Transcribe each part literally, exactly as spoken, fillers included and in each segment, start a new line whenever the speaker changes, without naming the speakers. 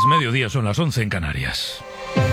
mediodía, son las once en Canarias.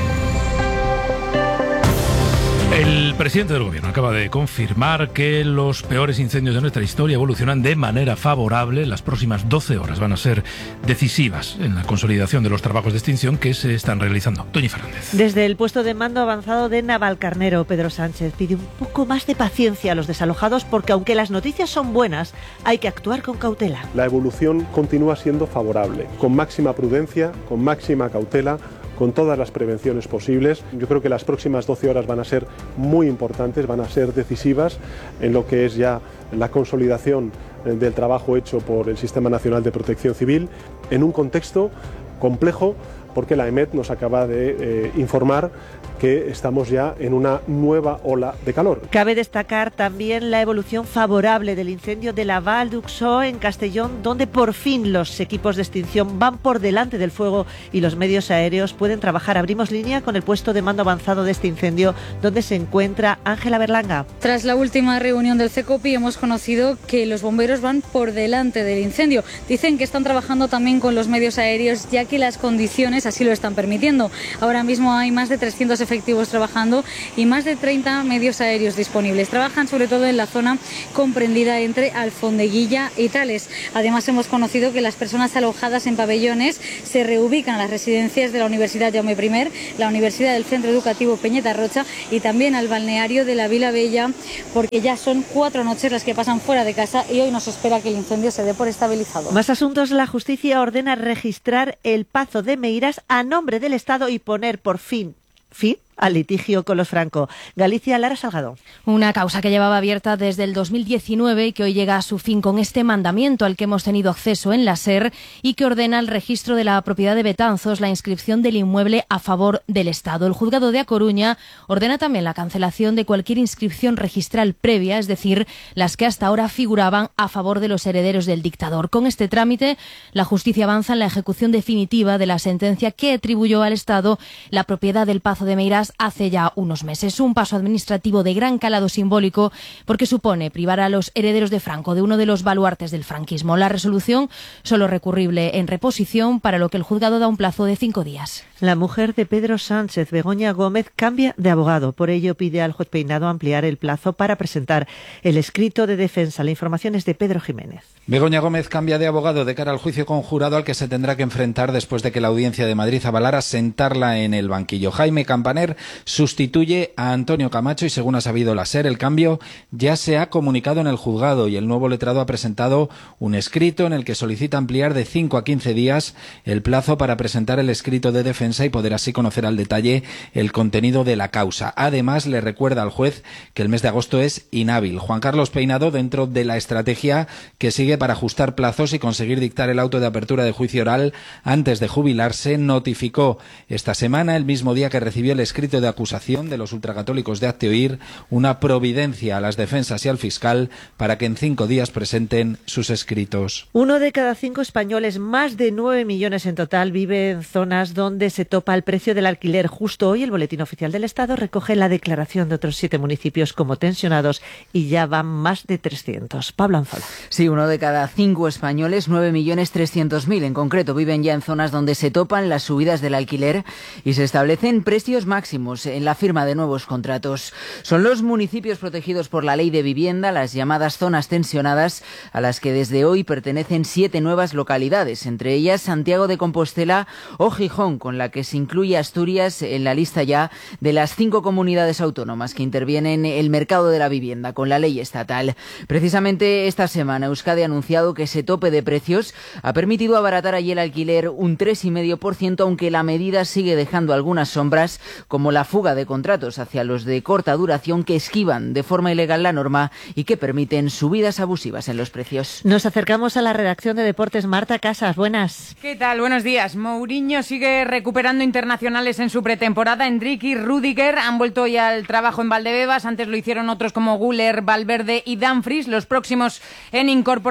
El presidente del Gobierno acaba de confirmar que los peores incendios de nuestra historia evolucionan de manera favorable. Las próximas doce horas van a ser decisivas en la consolidación de los trabajos de extinción que se están realizando. Doña Fernández.
Desde el puesto de mando avanzado de Navalcarnero, Pedro Sánchez pide un poco más de paciencia a los desalojados porque aunque las noticias son buenas, hay que actuar con cautela.
La evolución continúa siendo favorable, con máxima prudencia, con máxima cautela, con todas las prevenciones posibles. Yo creo que las próximas doce horas van a ser muy importantes, van a ser decisivas en lo que es ya la consolidación del trabajo hecho por el Sistema Nacional de Protección Civil en un contexto complejo, porque la EMET nos acaba de eh, informar que estamos ya en una nueva ola de calor.
Cabe destacar también la evolución favorable del incendio de la Val d'Uxó en Castellón, donde por fin los equipos de extinción van por delante del fuego y los medios aéreos pueden trabajar. Abrimos línea con el puesto de mando avanzado de este incendio, donde se encuentra Ángela Berlanga.
Tras la última reunión del CECOPI hemos conocido que los bomberos van por delante del incendio. Dicen que están trabajando también con los medios aéreos, ya que las condiciones así lo están permitiendo. Ahora mismo hay más de trescientos efectivos trabajando y más de treinta medios aéreos disponibles. Trabajan sobre todo en la zona comprendida entre Alfondeguilla y Tales. Además hemos conocido que las personas alojadas en pabellones se reubican a las residencias de la Universidad Jaume primero, la Universidad del Centro Educativo Peñeta Rocha y también al balneario de la Vila Bella, porque ya son cuatro noches las que pasan fuera de casa y hoy nos espera que el incendio se dé por estabilizado.
Más asuntos. La justicia ordena registrar el Pazo de Meirás a nombre del Estado y poner por fin fin al litigio con los Franco. Galicia, Lara Salgado.
Una causa que llevaba abierta desde el dos mil diecinueve y que hoy llega a su fin con este mandamiento al que hemos tenido acceso en la SER y que ordena el registro de la propiedad de Betanzos, la inscripción del inmueble a favor del Estado. El juzgado de A Coruña ordena también la cancelación de cualquier inscripción registral previa, es decir, las que hasta ahora figuraban a favor de los herederos del dictador. Con este trámite, la justicia avanza en la ejecución definitiva de la sentencia que atribuyó al Estado la propiedad del Pazo de Meirás hace ya unos meses. Un paso administrativo de gran calado simbólico porque supone privar a los herederos de Franco de uno de los baluartes del franquismo. La resolución solo recurrible en reposición, para lo que el juzgado da un plazo de cinco días.
La mujer de Pedro Sánchez, Begoña Gómez, cambia de abogado. Por ello pide al juez Peinado ampliar el plazo para presentar el escrito de defensa. La información es de Pedro Jiménez.
Begoña Gómez cambia de abogado de cara al juicio conjurado al que se tendrá que enfrentar después de que la Audiencia de Madrid avalara sentarla en el banquillo. Jaime Campaner sustituye a Antonio Camacho y, según ha sabido la SER, el cambio ya se ha comunicado en el juzgado y el nuevo letrado ha presentado un escrito en el que solicita ampliar de cinco a quince días el plazo para presentar el escrito de defensa y poder así conocer al detalle el contenido de la causa. Además, le recuerda al juez que el mes de agosto es inhábil. Juan Carlos Peinado, dentro de la estrategia que sigue para ajustar plazos y conseguir dictar el auto de apertura de juicio oral antes de jubilarse, notificó esta semana, el mismo día que recibió el escrito de acusación de los ultracatólicos de Hazte-Oír, una providencia a las defensas y al fiscal para que en cinco días presenten sus escritos.
Uno de cada cinco españoles, más de nueve millones en total, vive en zonas donde se topa el precio del alquiler. Justo hoy el Boletín Oficial del Estado recoge la declaración de otros siete municipios como tensionados y ya van más de trescientos. Pablo Anzola.
Sí, uno de cada cinco españoles, nueve millones trescientos mil en concreto, viven ya en zonas donde se topan las subidas del alquiler y se establecen precios máximos en la firma de nuevos contratos. Son los municipios protegidos por la Ley de Vivienda, las llamadas zonas tensionadas, a las que desde hoy pertenecen siete nuevas localidades, entre ellas Santiago de Compostela o Gijón, con la que se incluye Asturias en la lista ya de las cinco comunidades autónomas que intervienen en el mercado de la vivienda con la ley estatal. Precisamente esta semana Euskadi ha anunciado que ese tope de precios ha permitido abaratar allí el alquiler un tres coma cinco por ciento, aunque la medida sigue dejando algunas sombras, como la fuga de contratos hacia los de corta duración que esquivan de forma ilegal la norma y que permiten subidas abusivas en los precios.
Nos acercamos a la redacción de Deportes. Marta Casas, buenas.
¿Qué tal? Buenos días. Mourinho sigue recuperando internacionales en su pretemporada. Endrick y Rüdiger han vuelto ya al trabajo en Valdebebas. Antes lo hicieron otros como Güler, Valverde y Dumfries. Los próximos en incorporar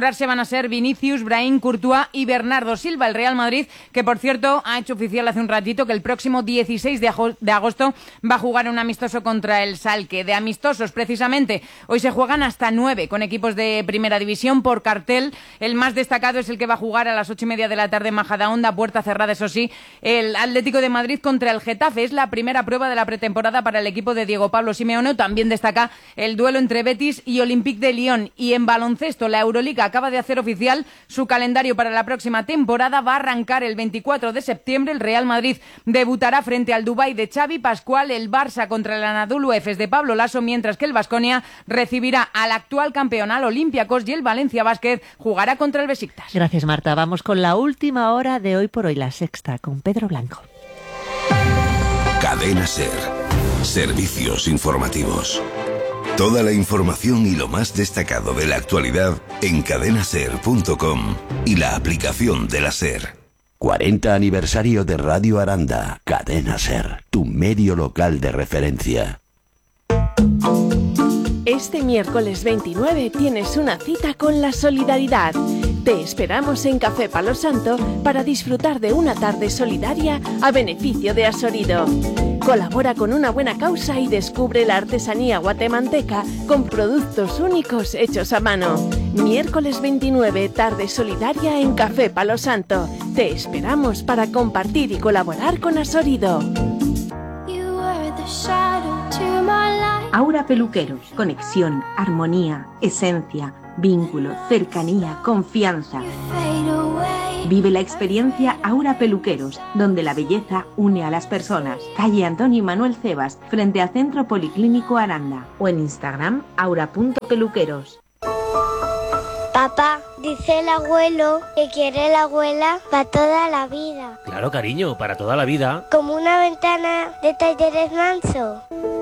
incorporarse van a ser Vinicius, Brahim, Courtois y Bernardo Silva. El Real Madrid, que por cierto ha hecho oficial hace un ratito que el próximo dieciséis de agosto va a jugar un amistoso contra el Schalke. De amistosos, precisamente, hoy se juegan hasta nueve con equipos de primera división por cartel. El más destacado es el que va a jugar a las ocho y media de la tarde en Majadahonda, puerta cerrada, eso sí, el Atlético de Madrid contra el Getafe. Es la primera prueba de la pretemporada para el equipo de Diego Pablo Simeone. También destaca el duelo entre Betis y Olympique de Lyon. Y en baloncesto, la Euroliga acaba de hacer oficial su calendario para la próxima temporada. Va a arrancar el veinticuatro de septiembre. El Real Madrid debutará frente al Dubái de Xavi Pascual, el Barça contra el Anadolu Efes de Pablo Laso, mientras que el Baskonia recibirá al actual campeón, al Olympiacos, y el Valencia Basket jugará contra el Besiktas.
Gracias, Marta. Vamos con la última hora de Hoy por Hoy, la sexta, con Pedro Blanco.
Cadena SER. Servicios informativos. Toda la información y lo más destacado de la actualidad en cadena ser punto com y la aplicación de la SER.
cuarenta aniversario de Radio Aranda. Cadena SER, tu medio local de referencia.
Este miércoles veintinueve tienes una cita con la solidaridad. Te esperamos en Café Palo Santo para disfrutar de una tarde solidaria a beneficio de Asorido. Colabora con una buena causa y descubre la artesanía guatemalteca con productos únicos hechos a mano. Miércoles veintinueve, tarde solidaria en Café Palo Santo. Te esperamos para compartir y colaborar con Asorido.
Aura Peluqueros, conexión, armonía, esencia, vínculo, cercanía, confianza. Vive la experiencia Aura Peluqueros, donde la belleza une a las personas. Calle Antonio y Manuel Cebas, frente al Centro Policlínico Aranda. O en Instagram, aura punto peluqueros.
Papá, dice el abuelo que quiere la abuela para toda la vida.
Claro, cariño, para toda la vida.
Como una ventana de Talleres Manso.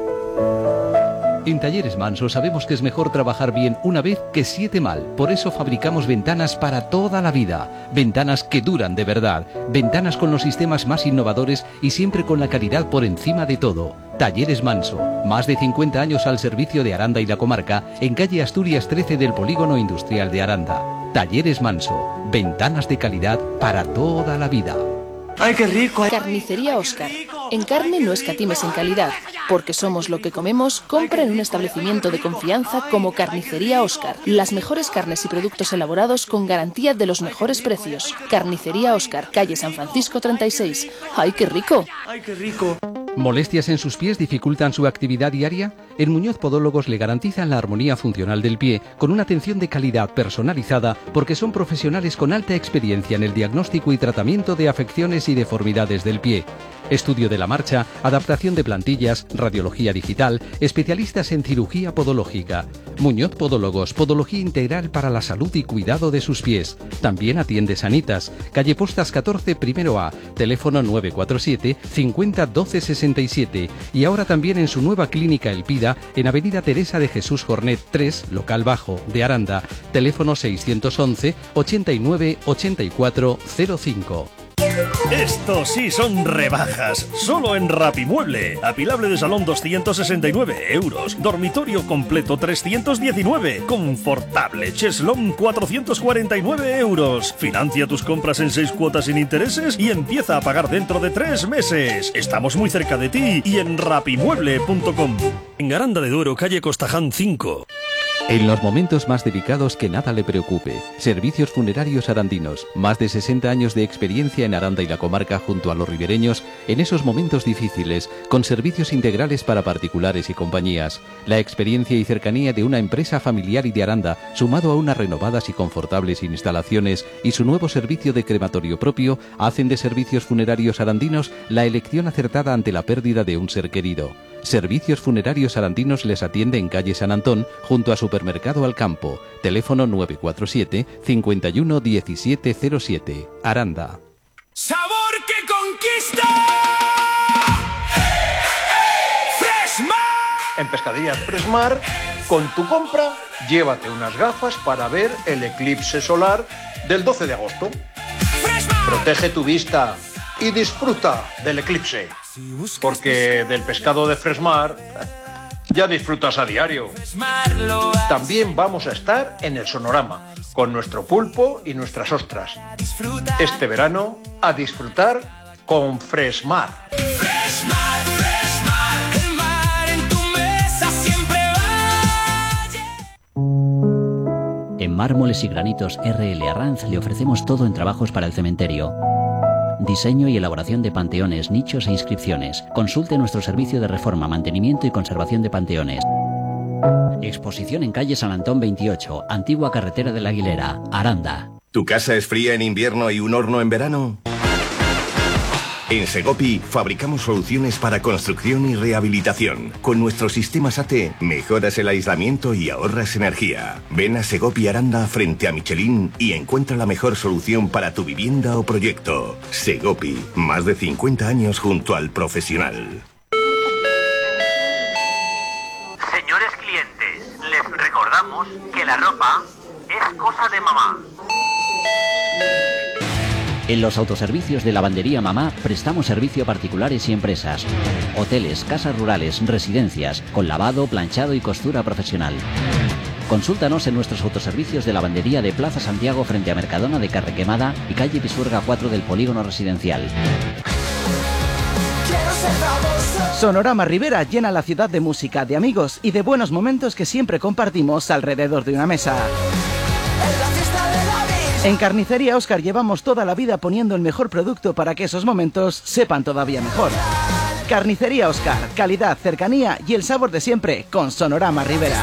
En Talleres Manso sabemos que es mejor trabajar bien una vez que siete mal. Por eso fabricamos ventanas para toda la vida. Ventanas que duran de verdad. Ventanas con los sistemas más innovadores y siempre con la calidad por encima de todo. Talleres Manso. Más de cincuenta años al servicio de Aranda y la comarca, en calle Asturias trece del Polígono Industrial de Aranda. Talleres Manso. Ventanas de calidad para toda la vida.
¡Ay, qué rico! Carnicería Óscar. En carne no escatimes en calidad, porque somos lo que comemos. Compra en un establecimiento de confianza como Carnicería Óscar. Las mejores carnes y productos elaborados con garantía de los mejores precios. Carnicería Óscar, calle San Francisco treinta y seis. ¡Ay, qué rico! ¡Ay, qué rico!
¿Molestias en sus pies dificultan su actividad diaria? En Muñoz Podólogos le garantizan la armonía funcional del pie con una atención de calidad personalizada porque son profesionales con alta experiencia en el diagnóstico y tratamiento de afecciones y deformidades del pie. Estudio de la marcha, adaptación de plantillas, radiología digital, especialistas en cirugía podológica. Muñoz Podólogos, podología integral para la salud y cuidado de sus pies. También atiende Sanitas, calle Postas catorce, primero A, teléfono nueve cuatro siete, cincuenta, doce sesenta y siete. Y ahora también en su nueva clínica El Pida, en avenida Teresa de Jesús Jornet tres, local bajo, de Aranda, teléfono seiscientos once, ochenta y nueve, ochenta y cuatro, cero cinco.
Estos sí son rebajas, solo en Rapimueble. Apilable de salón doscientos sesenta y nueve euros, dormitorio completo trescientos diecinueve, confortable cheslón cuatrocientos cuarenta y nueve euros. Financia tus compras en seis cuotas sin intereses y empieza a pagar dentro de tres meses. Estamos muy cerca de ti y en rapimueble punto com. En Aranda de Duero, calle Costaján cinco.
En los momentos más delicados que nada le preocupe. Servicios Funerarios Arandinos. Más de sesenta años de experiencia en Aranda y la comarca junto a los ribereños en esos momentos difíciles, con servicios integrales para particulares y compañías. La experiencia y cercanía de una empresa familiar y de Aranda, sumado a unas renovadas y confortables instalaciones y su nuevo servicio de crematorio propio, hacen de Servicios Funerarios Arandinos la elección acertada ante la pérdida de un ser querido. Servicios Funerarios Arandinos les atiende en calle San Antón, junto a Supermercado Alcampo. Teléfono nueve cuatro siete, cincuenta y uno, diecisiete cero siete. Aranda.
¡Sabor que conquista! ¡Freshmar!
En Pescaderías Freshmar, con tu compra, llévate unas gafas para ver el eclipse solar del doce de agosto. ¡Freshmar! Protege tu vista y disfruta del eclipse. Porque del pescado de Freshmar ya disfrutas a diario. También vamos a estar en el Sonorama, con nuestro pulpo y nuestras ostras. Este verano, a disfrutar con Freshmar.
Freshmar, Freshmar, el mar en tu mesa siempre va.
En Mármoles y Granitos R L Arranz le ofrecemos todo en trabajos para el cementerio. Diseño y elaboración de panteones, nichos e inscripciones. Consulte nuestro servicio de reforma, mantenimiento y conservación de panteones. Exposición en calle San Antón veintiocho, antigua carretera de la Aguilera, Aranda.
¿Tu casa es fría en invierno y un horno en verano? En Segopi fabricamos soluciones para construcción y rehabilitación. Con nuestro sistema SATE mejoras el aislamiento y ahorras energía. Ven a Segopi Aranda frente a Michelin y encuentra la mejor solución para tu vivienda o proyecto. Segopi, más de cincuenta años junto al profesional.
Señores clientes, les recordamos que la ropa es cosa de mamá.
En los autoservicios de Lavandería Mamá prestamos servicio a particulares y empresas, hoteles, casas rurales, residencias, con lavado, planchado y costura profesional. Consúltanos en nuestros autoservicios de Lavandería de Plaza Santiago frente a Mercadona de Carrequemada y calle Pisuerga cuatro del Polígono Residencial.
Sonorama Rivera llena la ciudad de música, de amigos y de buenos momentos que siempre compartimos alrededor de una mesa. En Carnicería Óscar llevamos toda la vida poniendo el mejor producto para que esos momentos sepan todavía mejor. Carnicería Óscar, calidad, cercanía y el sabor de siempre con Sonorama Rivera.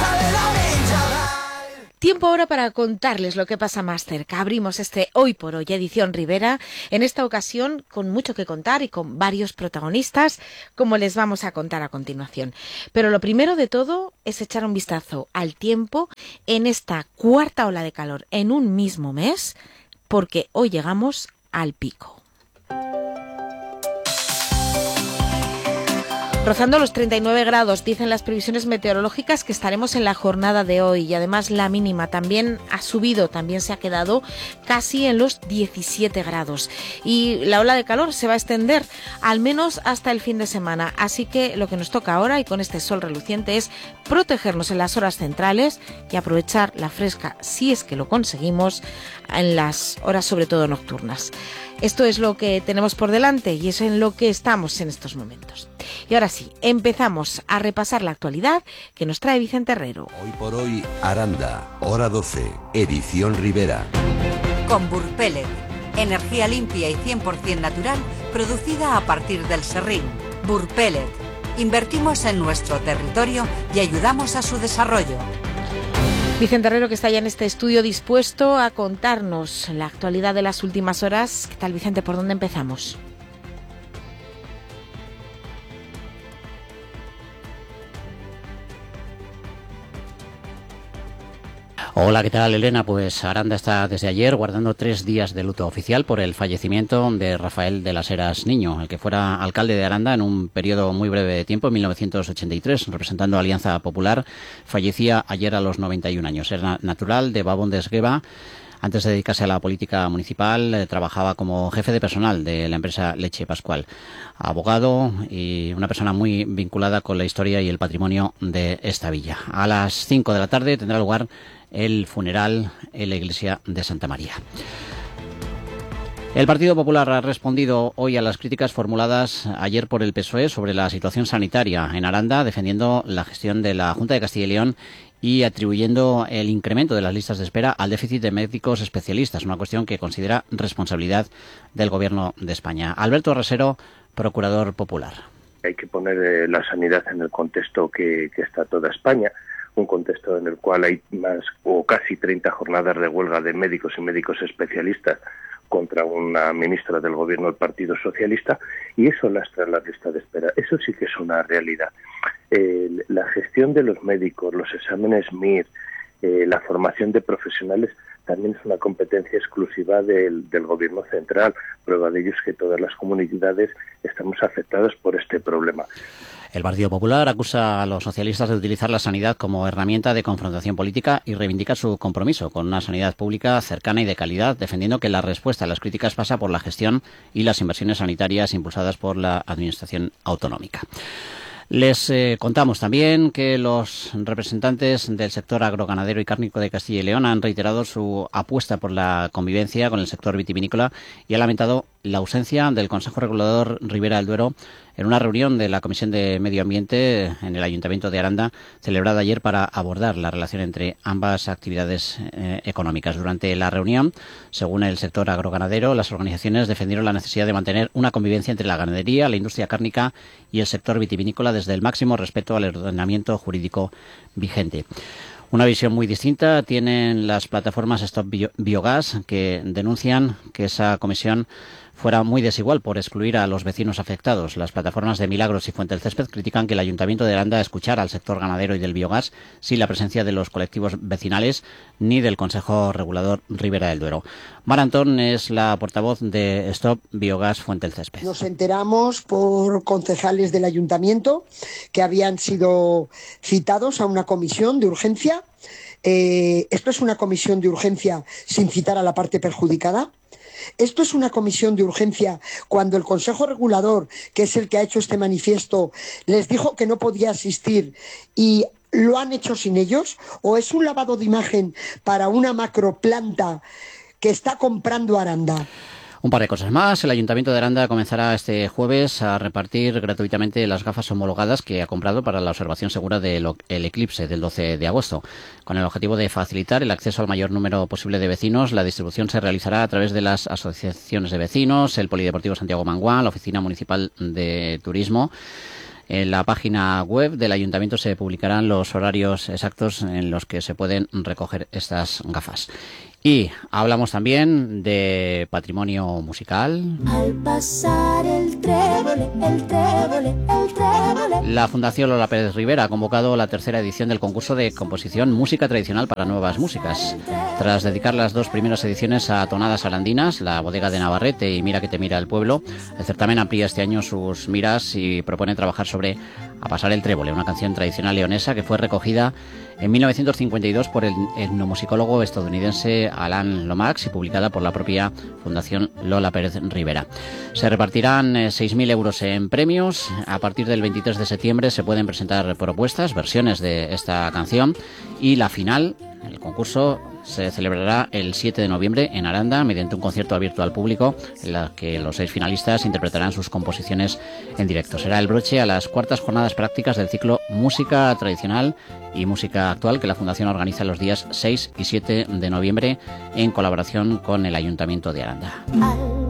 Tiempo ahora para contarles lo que pasa más cerca. Abrimos este Hoy por Hoy edición Rivera, en esta ocasión con mucho que contar y con varios protagonistas, como les vamos a contar a continuación. Pero lo primero de todo es echar un vistazo al tiempo en esta cuarta ola de calor en un mismo mes, porque hoy llegamos al pico. Rozando los treinta y nueve grados, dicen las previsiones meteorológicas que estaremos en la jornada de hoy y además la mínima también ha subido, también se ha quedado casi en los diecisiete grados. Y la ola de calor se va a extender al menos hasta el fin de semana, así que lo que nos toca ahora y con este sol reluciente es protegernos en las horas centrales y aprovechar la fresca, si es que lo conseguimos, en las horas sobre todo nocturnas. Esto es lo que tenemos por delante y es en lo que estamos en estos momentos. Y ahora sí, empezamos a repasar la actualidad que nos trae Vicente Herrero.
Hoy por hoy, Aranda, hora doce, edición Rivera.
Con Burpellet, energía limpia y cien por ciento natural, producida a partir del serrín. Burpellet, invertimos en nuestro territorio y ayudamos a su desarrollo.
Vicente Herrero, que está ya en este estudio dispuesto a contarnos la actualidad de las últimas horas. ¿Qué tal, Vicente? ¿Por dónde empezamos?
Hola, ¿qué tal, Elena? Pues Aranda está desde ayer guardando tres días de luto oficial por el fallecimiento de Rafael de las Heras Niño, el que fuera alcalde de Aranda en un periodo muy breve de tiempo, en mil novecientos ochenta y tres, representando a Alianza Popular. Fallecía ayer a los noventa y un años. Era natural de Babón de Esgueva. Antes de dedicarse a la política municipal, eh, trabajaba como jefe de personal de la empresa Leche Pascual. Abogado y una persona muy vinculada con la historia y el patrimonio de esta villa. A las cinco de la tarde tendrá lugar el funeral en la iglesia de Santa María. El Partido Popular ha respondido hoy a las críticas formuladas ayer por el P S O E sobre la situación sanitaria en Aranda, defendiendo la gestión de la Junta de Castilla y León y atribuyendo el incremento de las listas de espera al déficit de médicos especialistas, una cuestión que considera responsabilidad del Gobierno de España. Alberto Resero, procurador popular.
Hay que poner eh, la sanidad en el contexto que, que está toda España, un contexto en el cual hay más o casi treinta jornadas de huelga de médicos y médicos especialistas contra una ministra del gobierno del Partido Socialista, y eso lastra la lista de espera. Eso sí que es una realidad. Eh, la gestión de los médicos, los exámenes M I R, eh, la formación de profesionales también es una competencia exclusiva del, del gobierno central. Prueba de ello es que todas las comunidades estamos afectadas por este problema.
El Partido Popular acusa a los socialistas de utilizar la sanidad como herramienta de confrontación política y reivindica su compromiso con una sanidad pública cercana y de calidad, defendiendo que la respuesta a las críticas pasa por la gestión y las inversiones sanitarias impulsadas por la Administración autonómica. Les eh, contamos también que los representantes del sector agroganadero y cárnico de Castilla y León han reiterado su apuesta por la convivencia con el sector vitivinícola y han lamentado la ausencia del Consejo Regulador Ribera del Duero en una reunión de la Comisión de Medio Ambiente en el Ayuntamiento de Aranda, celebrada ayer para abordar la relación entre ambas actividades eh, económicas. Durante la reunión, según el sector agroganadero, las organizaciones defendieron la necesidad de mantener una convivencia entre la ganadería, la industria cárnica y el sector vitivinícola desde el máximo respeto al ordenamiento jurídico vigente. Una visión muy distinta tienen las plataformas Stop Bio- Biogas, que denuncian que esa comisión fuera muy desigual por excluir a los vecinos afectados. Las plataformas de Milagros y Fuente del Césped critican que el Ayuntamiento de Aranda escuchara al sector ganadero y del biogás sin la presencia de los colectivos vecinales ni del Consejo Regulador Ribera del Duero. Mar Antón es la portavoz de Stop Biogas Fuente del Césped.
Nos enteramos por concejales del Ayuntamiento que habían sido citados a una comisión de urgencia. Eh, esto es una comisión de urgencia sin citar a la parte perjudicada. Esto es una comisión de urgencia cuando el Consejo Regulador, que es el que ha hecho este manifiesto, les dijo que no podía asistir y lo han hecho sin ellos. ¿O es un lavado de imagen para una macroplanta que está comprando Aranda?
Un par de cosas más. El Ayuntamiento de Aranda comenzará este jueves a repartir gratuitamente las gafas homologadas que ha comprado para la observación segura del eclipse del doce de agosto. Con el objetivo de facilitar el acceso al mayor número posible de vecinos, la distribución se realizará a través de las asociaciones de vecinos, el Polideportivo Santiago Manguán, la Oficina Municipal de Turismo. En la página web del Ayuntamiento se publicarán los horarios exactos en los que se pueden recoger estas gafas. Y hablamos también de patrimonio musical.
Al pasar el trébole, el trébole, el trébole.
La Fundación Lola Pérez Rivera ha convocado la tercera edición del concurso de composición Música Tradicional para Nuevas Músicas. Tras dedicar las dos primeras ediciones a tonadas arandinas, la bodega de Navarrete y Mira que te mira el pueblo, el certamen amplía este año sus miras y propone trabajar sobre A pasar el trébole, una canción tradicional leonesa que fue recogida en mil novecientos cincuenta y dos por el etnomusicólogo estadounidense Alan Lomax y publicada por la propia Fundación Lola Pérez Rivera. Se repartirán eh, seis mil euros en premios. A partir del veintitrés de septiembre se pueden presentar propuestas, versiones de esta canción, y la final, el concurso, se celebrará el siete de noviembre en Aranda mediante un concierto abierto al público en la que los seis finalistas interpretarán sus composiciones en directo. Será el broche a las cuartas jornadas prácticas del ciclo Música Tradicional y Música Actual que la Fundación organiza los días seis y siete de noviembre en colaboración con el Ayuntamiento de Aranda.